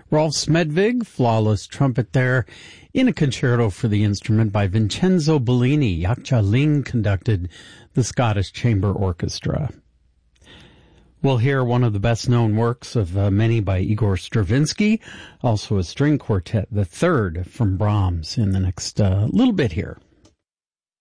Rolf Smedvig, flawless trumpet there in a concerto for the instrument by Vincenzo Bellini. Yakja Ling conducted the Scottish Chamber Orchestra. We'll hear one of the best-known works of many by Igor Stravinsky, also a string quartet, the third from Brahms, in the next little bit here.